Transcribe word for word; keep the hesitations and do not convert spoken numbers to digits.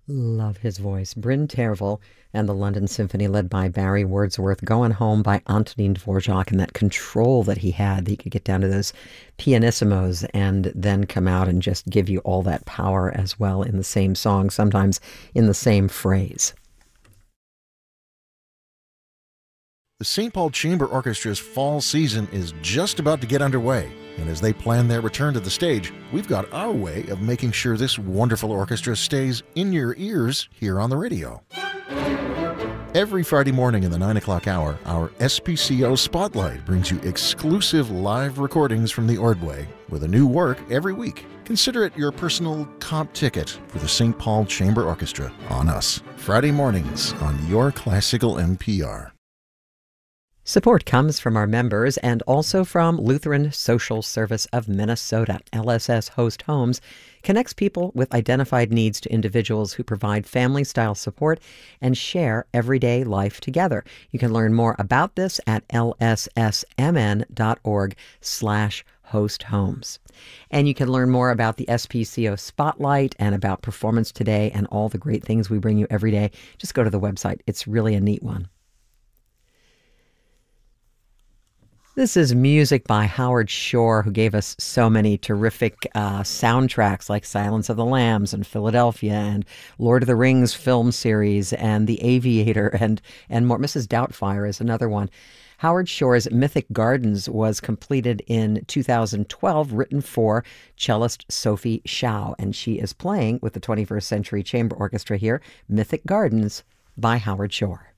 Love his voice. Bryn Tervel and the London Symphony, led by Barry Wordsworth, Going Home by Antonin Dvorak, and that control that he had, that he could get down to those pianissimos and then come out and just give you all that power as well in the same song, sometimes in the same phrase. The Saint Paul Chamber Orchestra's fall season is just about to get underway, and as they plan their return to the stage, we've got our way of making sure this wonderful orchestra stays in your ears here on the radio. Every Friday morning in the nine o'clock hour, our S P C O Spotlight brings you exclusive live recordings from the Ordway with a new work every week. Consider it your personal comp ticket for the Saint Paul Chamber Orchestra on us. Friday mornings on your classical N P R. Support comes from our members and also from Lutheran Social Service of Minnesota. L S S Host Homes connects people with identified needs to individuals who provide family-style support and share everyday life together. You can learn more about this at l s s m n dot org slash host homes. And you can learn more about the S P C O Spotlight and about Performance Today and all the great things we bring you every day. Just go to the website. It's really a neat one. This is music by Howard Shore, who gave us so many terrific uh, soundtracks like Silence of the Lambs and Philadelphia and Lord of the Rings film series and The Aviator and, and more. Missus Doubtfire is another one. Howard Shore's Mythic Gardens was completed in two thousand twelve, written for cellist Sophie Shao, and she is playing with the twenty-first Century Chamber Orchestra here, Mythic Gardens by Howard Shore.